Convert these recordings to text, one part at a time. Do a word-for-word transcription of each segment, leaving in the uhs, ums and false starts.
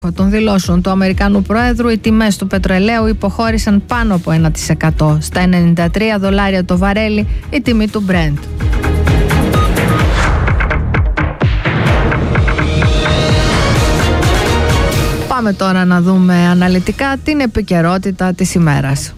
Από των δηλώσεων του Αμερικανού Προέδρου, οι τιμές του πετρελαίου υποχώρησαν πάνω από ένα τοις εκατό. Στα ενενήντα τρία δολάρια το βαρέλι η τιμή του Brent. Πάμε τώρα να δούμε αναλυτικά την επικαιρότητα της ημέρας.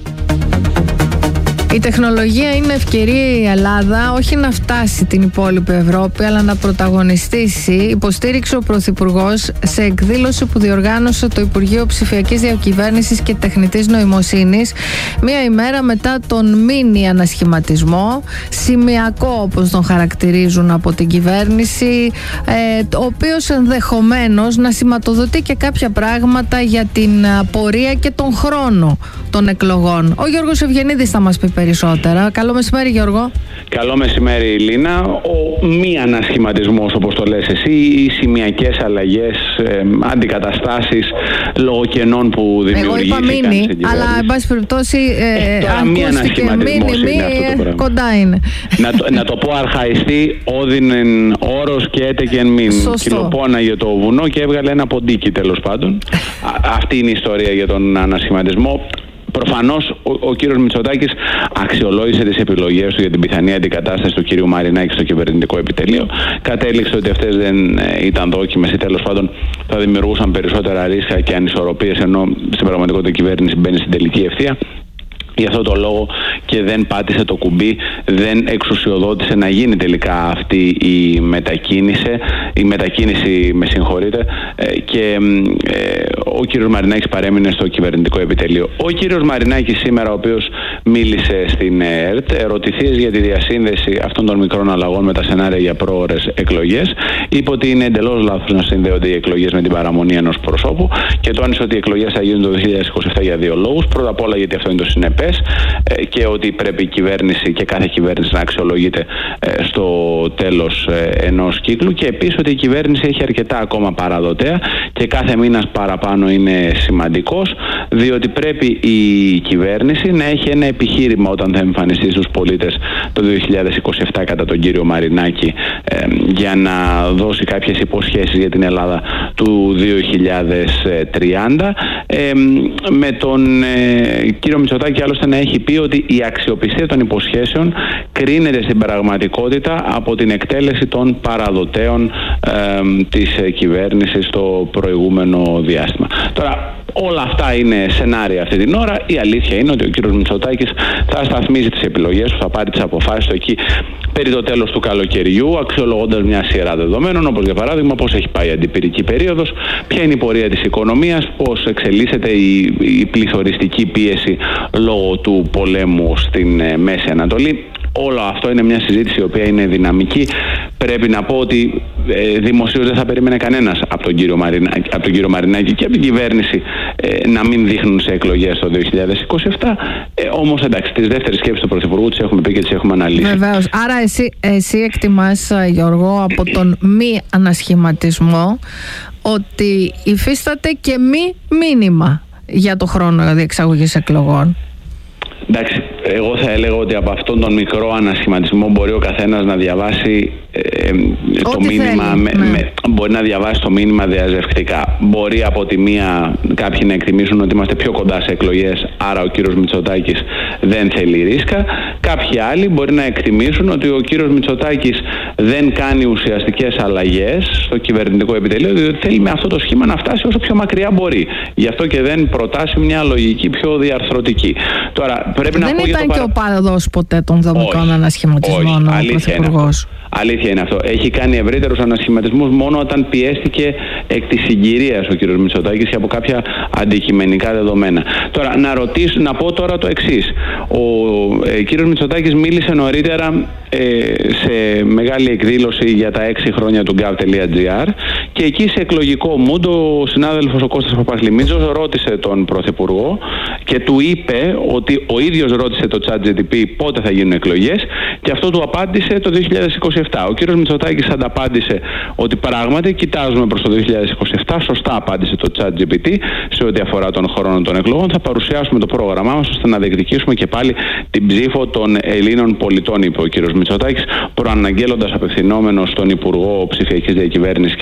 Η τεχνολογία είναι ευκαιρία η Ελλάδα όχι να φτάσει την υπόλοιπη Ευρώπη, αλλά να πρωταγωνιστήσει, υποστήριξε ο Πρωθυπουργός σε εκδήλωση που διοργάνωσε το Υπουργείο Ψηφιακής Διακυβέρνησης και Τεχνητής Νοημοσύνης, μία ημέρα μετά τον μίνι ανασχηματισμό, σημειακό όπως τον χαρακτηρίζουν από την κυβέρνηση, ε, ο οποίος ενδεχομένως να σηματοδοτεί και κάποια πράγματα για την πορεία και τον χρόνο των εκλογών. Ο Γιώργος Ευγενίδης θα μας πει περισσότερα. Καλό μεσημέρι, Γιώργο. Καλό μεσημέρι, Λίνα. Ο μη ανασχηματισμός, όπως το λες εσύ, οι σημειακές αλλαγές, ε, αντικαταστάσεις λόγω κενών που δημιουργήθηκαν. Εγώ είπα μίνι, αλλά εν πάση περιπτώσει ε, ε, ακούστηκε μίνι, μίνι, κοντά είναι. Να το, να το πω αρχαϊστή, όδινεν όρος και έτεκεν μην. Κυλοπώναγε το βουνό και έβγαλε ένα ποντίκι, τέλος πάντων. Α, αυτή είναι η ιστορία για τον ανασχηματισμό. Προφανώς ο, ο κύριος Μητσοτάκης αξιολόγησε τις επιλογές του για την πιθανή αντικατάσταση του κυρίου Μαρινάκη στο κυβερνητικό επιτελείο. Κατέληξε ότι αυτές δεν ε, ήταν δόκιμες ή τέλος πάντων θα δημιουργούσαν περισσότερα ρίσκα και ανισορροπίες, ενώ στην πραγματικότητα η κυβέρνηση μπαίνει στην τελική ευθεία. Γι' αυτό το λόγο και δεν πάτησε το κουμπί, δεν εξουσιοδότησε να γίνει τελικά αυτή η μετακίνηση, η μετακίνηση με συγχωρείτε, και ε, ο κύριος Μαρινάκης παρέμεινε στο κυβερνητικό επιτελείο. Ο κύριος Μαρινάκης σήμερα, ο οποίος μίλησε στην ΕΡΤ, ερωτηθείς για τη διασύνδεση αυτών των μικρών αλλαγών με τα σενάρια για πρόωρες εκλογές, είπε ότι είναι εντελώς λάθος να συνδέονται οι εκλογές με την παραμονή ενός προσώπου και τόνισε ότι οι εκλογές θα γίνουν το δύο χιλιάδες είκοσι επτά για δύο λόγους. Πρώτα απ' όλα γιατί αυτό είναι το συνεπές και ότι πρέπει η κυβέρνηση και κάθε κυβέρνηση να αξιολογείται στο τέλος ενός κύκλου, και επίσης ότι η κυβέρνηση έχει αρκετά ακόμα παραδοτέα και κάθε μήνας παραπάνω είναι σημαντικός, διότι πρέπει η κυβέρνηση να έχει ένα επιχείρημα όταν θα εμφανιστεί στους πολίτες το δύο χιλιάδες είκοσι επτά κατά τον κύριο Μαρινάκη, ε, για να δώσει κάποιες υποσχέσεις για την Ελλάδα του δύο χιλιάδες τριάντα. Ε, με τον ε, κύριο Μητσοτάκη άλλωστε να έχει πει ότι η αξιοπιστία των υποσχέσεων κρίνεται στην πραγματικότητα από την εκτέλεση των παραδοτέων ε, της κυβέρνησης στο προηγούμενο διάστημα. Τώρα, όλα αυτά είναι σενάρια αυτή την ώρα. Η αλήθεια είναι ότι ο κύριος Μητσοτάκης θα σταθμίζει τις επιλογές του, θα πάρει τις αποφάσεις του εκεί περί το τέλος του καλοκαιριού, αξιολογώντας μια σειρά δεδομένων, όπως για παράδειγμα πώς έχει πάει η αντιπυρική περίοδος, ποια είναι η πορεία της οικονομίας, πώς εξελίσσεται η, η πληθωριστική πίεση λόγω του πολέμου στην ε, Μέση Ανατολή. Όλο αυτό είναι μια συζήτηση η οποία είναι δυναμική. Πρέπει να πω ότι ε, δημοσίως δεν θα περίμενε κανένας από τον κύριο Μαρινάκη, από τον κύριο Μαρινάκη και από την κυβέρνηση ε, να μην δείχνουν σε εκλογές το δύο χιλιάδες είκοσι επτά. Ε, όμως εντάξει, τις δεύτερες σκέψεις του Πρωθυπουργού τις έχουμε πει και τις έχουμε αναλύσει. Βεβαίως. Άρα εσύ, εσύ εκτιμάς, Γιώργο, από τον μη ανασχηματισμό ότι υφίσταται και μη μήνυμα για το χρόνο διεξαγωγής εκλογών. Εντάξει, εγώ θα έλεγα ότι από αυτόν τον μικρό ανασχηματισμό μπορεί ο καθένας να διαβάσει ε, το μήνυμα, με, ναι. με, μπορεί να διαβάσει το μήνυμα διαζευκτικά. Μπορεί από τη μία κάποιοι να εκτιμήσουν ότι είμαστε πιο κοντά σε εκλογές, άρα ο κύριος Μητσοτάκης δεν θέλει ρίσκα. Κάποιοι άλλοι μπορεί να εκτιμήσουν ότι ο κύριος Μητσοτάκης δεν κάνει ουσιαστικές αλλαγές στο κυβερνητικό επιτελείο, διότι θέλει με αυτό το σχήμα να φτάσει όσο πιο μακριά μπορεί. Γι' αυτό και δεν προτάσει μια λογική πιο διαρθρωτική. Τώρα, πρέπει δεν να πω ήταν το και παρα... ο πάροδος ποτέ των δομικών ανασχηματισμών ο Πρωθυπουργός. Αλήθεια είναι αυτό. Έχει κάνει ευρύτερους ανασχηματισμούς μόνο όταν πιέστηκε εκ της συγκυρίας ο κ. Μητσοτάκης και από κάποια αντικειμενικά δεδομένα. Τώρα, να ρωτήσω, να πω τώρα το εξής. Ο ε, κ. Μητσοτάκης μίλησε νωρίτερα ε, σε μεγάλη εκδήλωση για τα έξι χρόνια του gov.gr και εκεί σε εκλογικό μούντ ο συνάδελφος ο Κώστας Παπασλημίτζος ρώτησε τον Πρωθυπουργό και του είπε ότι ο ίδιος ρώτησε το ChatGPT πότε θα γίνουν εκλογές και αυτό του απάντησε το δύο χιλιάδες είκοσι επτά. Ο κύριος Μητσοτάκης ανταπάντησε ότι πράγματι κοιτάζουμε προς το δύο χιλιάδες είκοσι επτά. Σωστά απάντησε το ChatGPT σε ό,τι αφορά τον χρόνο των εκλογών. Θα παρουσιάσουμε το πρόγραμμά μας ώστε να διεκδικήσουμε και πάλι την ψήφο των Ελλήνων πολιτών, είπε ο κύριος Μητσοτάκης, προαναγγέλλοντας απευθυνόμενος στον Υπουργό Ψηφιακής Διακυβέρνησης και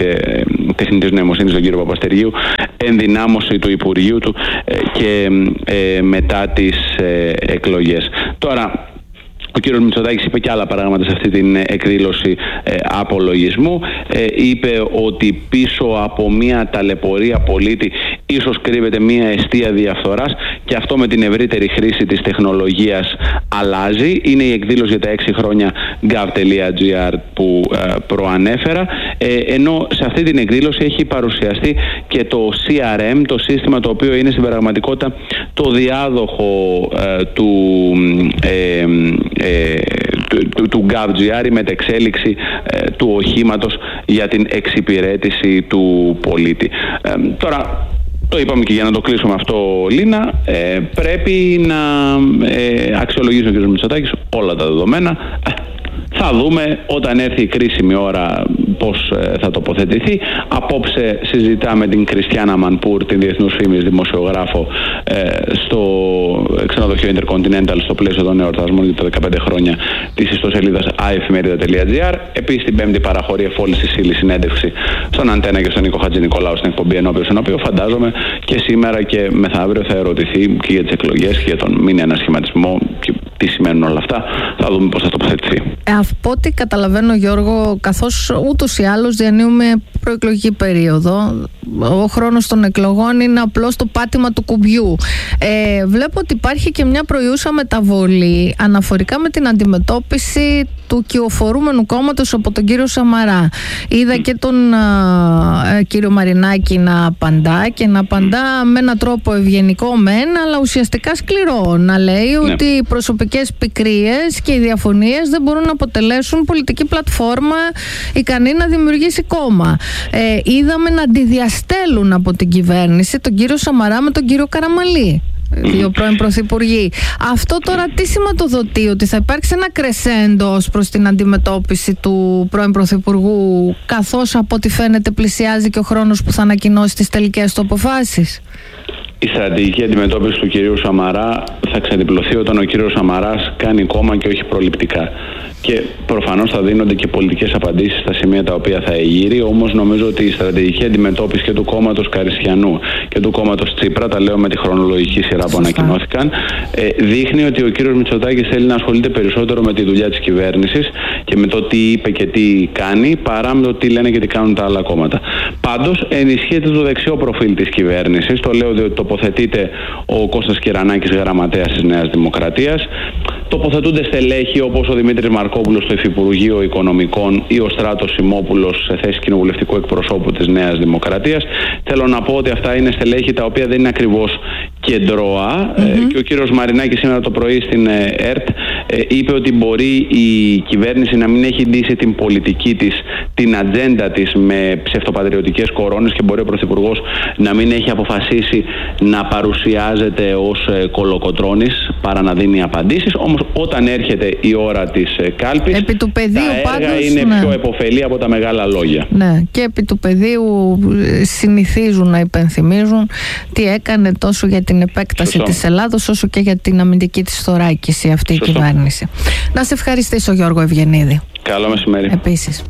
τεχνητής νοημοσύνης, τον κύριο Παπαστεργίου, ενδυνάμωση του Υπουργείου του ε, και ε, μετά τις ε, εκλογές. Τώρα, ο κύριος Μητσοτάκης είπε και άλλα πράγματα σε αυτή την εκδήλωση ε, απολογισμού. Ε, είπε ότι πίσω από μια ταλαιπωρία πολίτη ίσως κρύβεται μια αιστεία διαφθοράς και αυτό με την ευρύτερη χρήση της τεχνολογίας αλλάζει. Είναι η εκδήλωση για τα έξι χρόνια gov.gr που ε, προανέφερα, ε, ενώ σε αυτή την εκδήλωση έχει παρουσιαστεί και το σι αρ εμ, το σύστημα το οποίο είναι στην πραγματικότητα το διάδοχο ε, του ε, Ε, του, του, του gov.gr, η μετεξέλιξη ε, του οχήματος για την εξυπηρέτηση του πολίτη. Ε, τώρα, το είπαμε και για να το κλείσουμε αυτό, Λίνα, ε, πρέπει να ε, αξιολογήσει ο κ. Μητσοτάκης όλα τα δεδομένα. Θα δούμε όταν έρθει η κρίσιμη ώρα πώς ε, θα τοποθετηθεί. Απόψε συζητάμε την Κριστιάνα Μανπούρ, την διεθνούς φήμης δημοσιογράφο, ε, στο ξενοδοχείο Intercontinental στο πλαίσιο των εορτασμών για τα δεκαπέντε χρόνια της ιστοσελίδας iefemerida.gr. Επίσης την Πέμπτη παραχωρεί εφόλης της ύλης συνέντευξη στον Αντένα και στον Νίκο Χατζηνικολάου στην εκπομπή Ενώπιος, στον οποίο φαντάζομαι και σήμερα και μεθαύριο θα ερωτηθεί και για τις εκλογές και για τον μήνυ ανασχηματισμό και τι σημαίνουν όλα αυτά. Θα δούμε πώς θα τοποθετηθεί. Ε, από ό,τι καταλαβαίνω, Γιώργο, καθώς ούτως ή άλλως διανύουμε προεκλογική περίοδο, ο χρόνος των εκλογών είναι απλώς το πάτημα του κουμπιού. Ε, βλέπω ότι υπάρχει και μια προϊούσα μεταβολή αναφορικά με την αντιμετώπιση του κυοφορούμενου κόμματος από τον κύριο Σαμαρά. Είδα και τον α, κύριο Μαρινάκη να απαντά και να απαντά με έναν τρόπο ευγενικό μεν, αλλά ουσιαστικά σκληρό. Να λέει ναι. ότι οι προσωπικές πικρίες και οι διαφωνίες δεν μπορούν να αποτελέσουν πολιτική πλατφόρμα ικανή να δημιουργήσει κόμμα. Ε, είδαμε να αντιδιαστέλουν από την κυβέρνηση τον κύριο Σαμαρά με τον κύριο Καραμαλή, δύο πρώην πρωθυπουργοί. Αυτό τώρα τι σηματοδοτεί? Ότι θα υπάρξει ένα κρεσέντο ως προς την αντιμετώπιση του πρώην πρωθυπουργού, καθώς από ό,τι φαίνεται πλησιάζει και ο χρόνος που θα ανακοινώσει τις τελικές του αποφάσεις? Η στρατηγική αντιμετώπιση του κυρίου Σαμαρά θα ξεδιπλωθεί όταν ο κύριος Σαμαράς κάνει κόμμα και όχι προληπτικά. Και προφανώς θα δίνονται και πολιτικές απαντήσεις στα σημεία τα οποία θα εγείρει. Όμως νομίζω ότι η στρατηγική αντιμετώπιση και του κόμματος Καριστιανού και του κόμματος Τσίπρα, τα λέω με τη χρονολογική σειρά που ανακοινώθηκαν, ε, δείχνει ότι ο κύριος Μητσοτάκης θέλει να ασχολείται περισσότερο με τη δουλειά της κυβέρνησης και με το τι είπε και τι κάνει, παρά με το τι λένε και τι κάνουν τα άλλα κόμματα. Πάντως ενισχύεται το δεξιό προφίλ της κυβέρνησης. Το λέω διότι τοποθετείται ο Κώστας Κυρανάκης, γραμματέας της Νέας Δημοκρατίας. Τοποθετούνται στελέχοι όπως ο Δημήτρης Μαρκόπουλος στο Υφυπουργείο Οικονομικών ή ο Στράτος Σιμόπουλος σε θέση κοινοβουλευτικού εκπροσώπου της Νέας Δημοκρατίας. Θέλω να πω ότι αυτά είναι στελέχη τα οποία δεν είναι ακριβώς κεντρώα. Mm-hmm. Ε, και ο κύριος Μαρινάκης σήμερα το πρωί στην ε, ΕΡΤ ε, είπε ότι μπορεί η κυβέρνηση να μην έχει ντύσει την πολιτική της, την ατζέντα της με ψευτοπατριωτικές κορώνες και μπορεί ο Πρωθυπουργός να μην έχει αποφασίσει να παρουσιάζεται ως ε, κολοκοτρώνης παρά να δίνει απαντήσεις. Όμως όταν έρχεται η ώρα της ε, κάλπης, επί του πεδίου, τα έργα πάντως, είναι ναι. πιο επωφελή από τα μεγάλα λόγια. Ναι, και επί του πεδίου συνηθίζουν να υπενθυμίζουν τι έκανε τόσο για την επέκταση Σωστό. της Ελλάδος όσο και για την αμυντική της θωράκιση αυτή Σωστό. η κυβέρνηση. Να σε ευχαριστήσω, Γιώργο Ευγενίδη. Καλό μεσημέρι. Επίσης.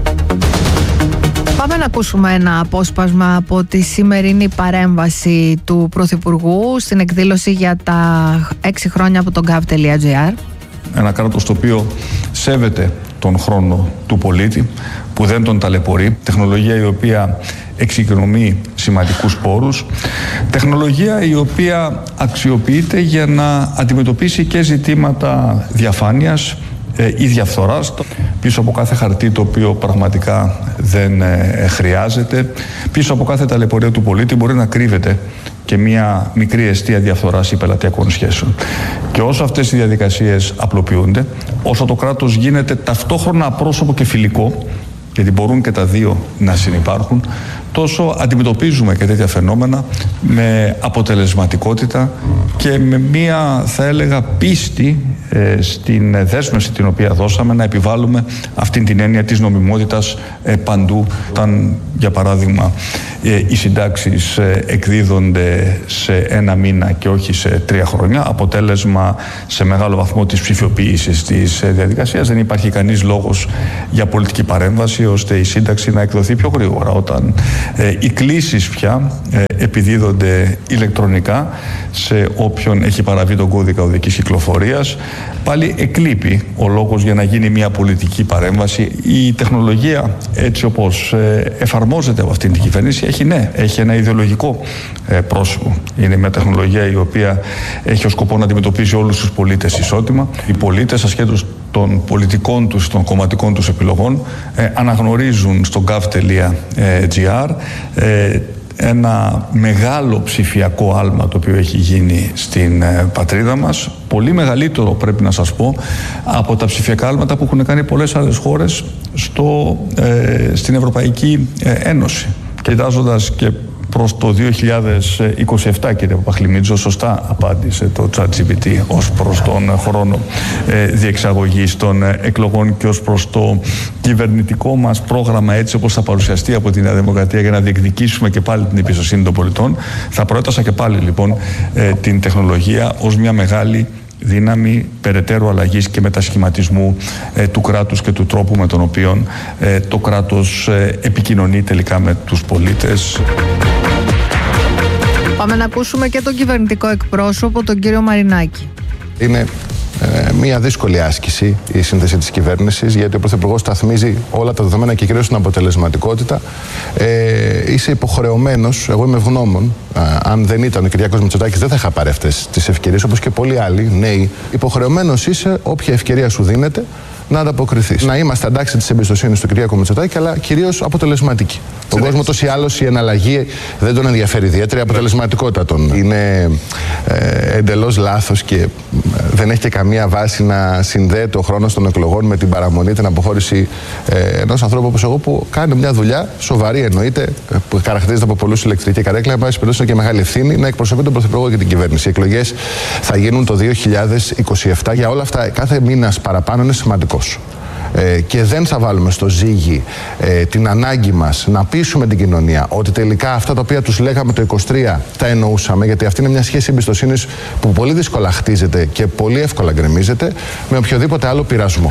Πάμε να ακούσουμε ένα απόσπασμα από τη σημερινή παρέμβαση του Πρωθυπουργού στην εκδήλωση για τα έξι χρόνια από τον gov.gr. Ένα κράτος το οποίο σέβεται τον χρόνο του πολίτη, που δεν τον ταλαιπωρεί, τεχνολογία η οποία εξοικονομεί σημαντικούς πόρους, τεχνολογία η οποία αξιοποιείται για να αντιμετωπίσει και ζητήματα διαφάνειας ή διαφθοράς, πίσω από κάθε χαρτί το οποίο πραγματικά δεν ε, χρειάζεται, πίσω από κάθε ταλαιπωρία του πολίτη μπορεί να κρύβεται και μια μικρή αιστεία διαφθοράς ή πελατειακών σχέσεων. Και όσο αυτές οι διαδικασίες απλοποιούνται, όσο το κράτος γίνεται ταυτόχρονα απρόσωπο και φιλικό, γιατί μπορούν και τα δύο να συνυπάρχουν, τόσο αντιμετωπίζουμε και τέτοια φαινόμενα με αποτελεσματικότητα και με μία, θα έλεγα, πίστη ε, στην δέσμευση την οποία δώσαμε να επιβάλλουμε αυτήν την έννοια της νομιμότητας ε, παντού, όταν Για παράδειγμα, οι συντάξεις εκδίδονται σε ένα μήνα και όχι σε τρία χρόνια, αποτέλεσμα σε μεγάλο βαθμό της ψηφιοποίησης της διαδικασίας. Δεν υπάρχει κανείς λόγος για πολιτική παρέμβαση ώστε η σύνταξη να εκδοθεί πιο γρήγορα. Όταν οι κλήσεις πια επιδίδονται ηλεκτρονικά σε όποιον έχει παραβεί τον κώδικα οδικής κυκλοφορίας, πάλι εκλείπει ο λόγος για να γίνει μια πολιτική παρέμβαση. Η τεχνολογία, έτσι όπως εφαρμόζεται από αυτήν την κυβέρνηση, έχει ναι, έχει ένα ιδεολογικό πρόσωπο. Είναι μια τεχνολογία η οποία έχει ως σκοπό να αντιμετωπίσει όλους τους πολίτες ισότιμα. Οι πολίτες, ασχέτως των πολιτικών τους, των κομματικών τους επιλογών, αναγνωρίζουν στο gov τελεία gr ένα μεγάλο ψηφιακό άλμα το οποίο έχει γίνει στην ε, πατρίδα μας, πολύ μεγαλύτερο πρέπει να σας πω από τα ψηφιακά άλματα που έχουν κάνει πολλές άλλες χώρες στο, ε, στην Ευρωπαϊκή ε, Ένωση. Κοιτάζοντας και προς το δύο χιλιάδες είκοσι επτά, κύριε Παπαχλημίτζο, σωστά απάντησε το ChatGPT ως προς τον χρόνο ε, διεξαγωγής των ε, εκλογών και ως προς το κυβερνητικό μας πρόγραμμα, έτσι όπως θα παρουσιαστεί από τη Νέα Δημοκρατία για να διεκδικήσουμε και πάλι την εμπιστοσύνη των πολιτών. Θα προέτασα και πάλι λοιπόν ε, την τεχνολογία ως μια μεγάλη δύναμη περαιτέρω αλλαγής και μετασχηματισμού ε, του κράτους και του τρόπου με τον οποίο ε, το κράτος ε, επικοινωνεί τελικά με τους πολίτες. Πάμε να ακούσουμε και τον κυβερνητικό εκπρόσωπο, τον κύριο Μαρινάκη. Είναι ε, μια δύσκολη άσκηση η σύνθεση της κυβέρνησης, γιατί ο Πρωθυπουργός σταθμίζει όλα τα δεδομένα και κυρίως την αποτελεσματικότητα. Ε, είσαι υποχρεωμένος, εγώ είμαι ευγνώμων, ε, αν δεν ήταν ο Κυριάκος Μητσοτάκης δεν θα είχα πάρει αυτές τις ευκαιρίες, όπως και πολλοί άλλοι νέοι. Υποχρεωμένος είσαι, όποια ευκαιρία σου δίνεται, να ανταποκριθείς. Να είμαστε αντάξει της εμπιστοσύνης του Κυριάκου Μητσοτάκη, αλλά κυρίως αποτελεσματικοί. Τον κόσμο τόσο ή άλλως η εναλλαγή δεν τον ενδιαφέρει ιδιαίτερα, η αποτελεσματικότητα των είναι ε, εντελώς λάθος και δεν έχει και καμία βάση να συνδέεται ο χρόνος των εκλογών με την παραμονή, την αποχώρηση ε, ενός ανθρώπου όπως εγώ που κάνει μια δουλειά σοβαρή, εννοείται, που χαρακτηρίζεται από πολλούς ηλεκτρική καρέκλα, εν πάση περιπτώσει και μεγάλη ευθύνη να εκπροσωπεί τον Πρωθυπουργό και την κυβέρνηση. Οι εκλογές θα γίνουν το δύο χιλιάδες είκοσι επτά. Για όλα αυτά, κάθε μήνας παραπάνω είναι σημαντικό. Ε, και δεν θα βάλουμε στο ζύγι ε, την ανάγκη μας να πείσουμε την κοινωνία ότι τελικά αυτά τα οποία τους λέγαμε το είκοσι τρία τα εννοούσαμε, γιατί αυτή είναι μια σχέση εμπιστοσύνης που πολύ δύσκολα χτίζεται και πολύ εύκολα γκρεμίζεται με οποιοδήποτε άλλο πειρασμό.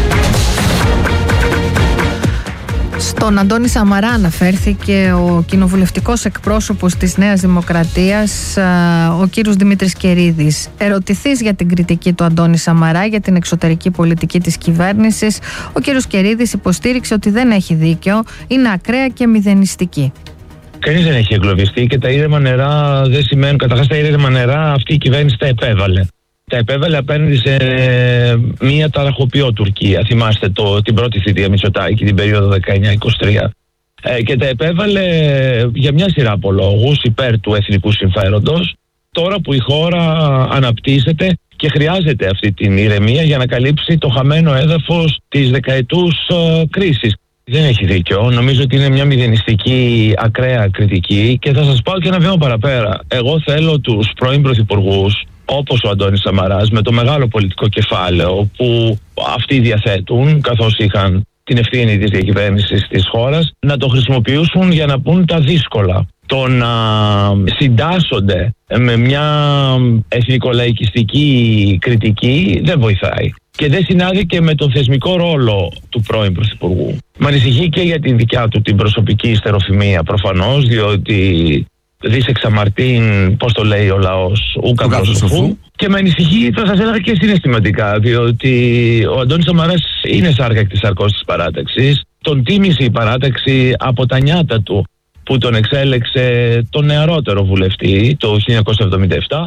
Στον Αντώνη Σαμαρά αναφέρθηκε ο κοινοβουλευτικός εκπρόσωπος της Νέας Δημοκρατίας, ο κύριος Δημήτρης Κερίδης. Ερωτηθείς για την κριτική του Αντώνη Σαμαρά για την εξωτερική πολιτική της κυβέρνησης, ο κύριος Κερίδης υποστήριξε ότι δεν έχει δίκιο, είναι ακραία και μηδενιστική. Κανείς δεν έχει εγκλωβιστεί και τα ήρεμα νερά δεν σημαίνουν. Καταρχάς, τα ήρεμα νερά αυτή η κυβέρνηση τα επέβαλε. Τα επέβαλε απέναντι σε μία ταραχοποιό Τουρκία. Θυμάστε το, την πρώτη θητεία Μητσοτάκη, την περίοδο δεκαεννιά είκοσι τρία. Ε, και τα επέβαλε για μια σειρά από λόγους υπέρ του εθνικού συμφέροντος. Τώρα που η χώρα αναπτύσσεται και χρειάζεται αυτή την ηρεμία για να καλύψει το χαμένο έδαφος της δεκαετούς ε, κρίσης. Δεν έχει δίκιο. Νομίζω ότι είναι μια μηδενιστική, ακραία κριτική και θα σας πάω και ένα βήμα παραπέρα. Εγώ θέλω τους πρώην πρωθυπουργούς, όπως ο Αντώνης Σαμαράς, με το μεγάλο πολιτικό κεφάλαιο που αυτοί διαθέτουν, καθώς είχαν την ευθύνη της διακυβέρνησης της χώρας, να το χρησιμοποιήσουν για να πούν τα δύσκολα. Το να συντάσσονται με μια εθνικολαϊκιστική κριτική δεν βοηθάει. Και δεν συνάδει και με τον θεσμικό ρόλο του πρώην πρωθυπουργού. Μ' ανησυχεί και για την δικιά του την προσωπική ιστεροφημία προφανώς, διότι δις εξαμαρτίν, πώς το λέει ο λαός, ούκα προσοφού. Και με ανησυχεί, θα σας έλεγα και συναισθηματικά, διότι ο Αντώνης Σαμαράς είναι σάρκακτης σαρκός της παράταξης. Τον τίμησε η παράταξη από τα νιάτα του που τον εξέλεξε τον νεαρότερο βουλευτή το χίλια εννιακόσια εβδομήντα επτά.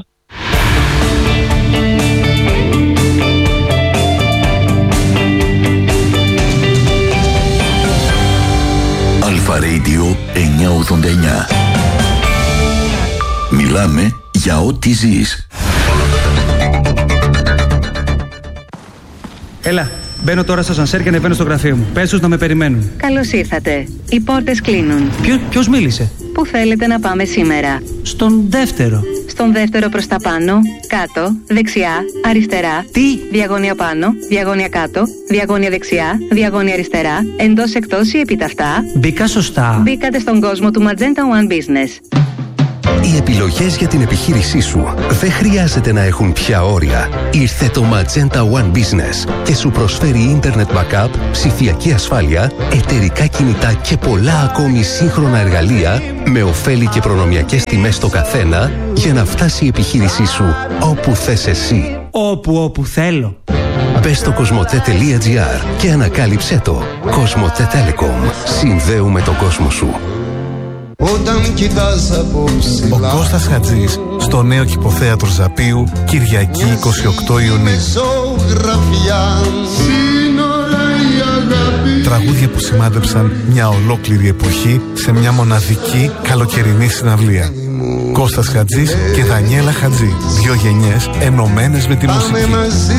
Αλφα Radio εννιακόσια ογδόντα εννιά. Μιλάμε για ό,τι ζεις. Έλα, μπαίνω τώρα στο σανσέρ και ανεβαίνω στο γραφείο μου. Πες τους να με περιμένουν. Καλώς ήρθατε. Οι πόρτες κλείνουν. Ποιο, ποιος μίλησε? Πού θέλετε να πάμε σήμερα? Στον δεύτερο. στον δεύτερο προς τα πάνω, κάτω, δεξιά, αριστερά. Τι? Διαγώνια πάνω, διαγώνια κάτω, διαγώνια δεξιά, διαγώνια αριστερά, εντός εκτός ή επιταυτά. Μπήκα σωστά. Μπήκατε στον κόσμο του Magenta One Business. Οι επιλογές για την επιχείρησή σου δεν χρειάζεται να έχουν πια όρια. Ήρθε το Magenta One Business και σου προσφέρει Internet Backup, ψηφιακή ασφάλεια, εταιρικά κινητά και πολλά ακόμη σύγχρονα εργαλεία με ωφέλη και προνομιακές τιμές στο καθένα για να φτάσει η επιχείρησή σου όπου θες εσύ. Όπου όπου θέλω. Μπες στο κοσμοτέ τελεία τζι άρ και ανακάλυψέ το. Κοσμοτέ Telecom. Συνδέουμε τον κόσμο σου. Όταν κοιτάς από ψηλά. Ο Κώστας Χατζής στο νέο Κηποθέατρο Ζαπίου, Κυριακή είκοσι οκτώ Ιουνίου. Τραγούδια που σημάδεψαν μια ολόκληρη εποχή σε μια μοναδική καλοκαιρινή συναυλία. Κώστας Χατζής και Δανιέλα Χατζή. Δύο γενιές ενωμένες με τη μουσική.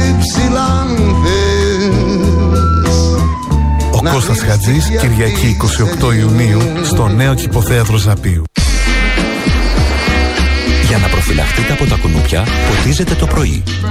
Ο Κώστας Χατζής, Κυριακή είκοσι οκτώ Ιουνίου, στο νέο Κηποθέατρο Ζαπίου. Για να προφυλαχτείτε από τα κουνούπια, ποτίζετε το πρωί.